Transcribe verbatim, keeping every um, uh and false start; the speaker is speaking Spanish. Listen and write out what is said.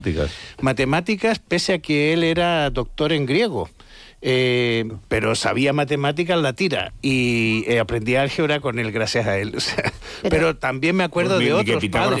Matemáticas, pese a que él era doctor en griego. Eh, pero sabía matemáticas la tira y eh, aprendí álgebra con él gracias a él. O sea, pero, pero también me acuerdo pues, de otros padres.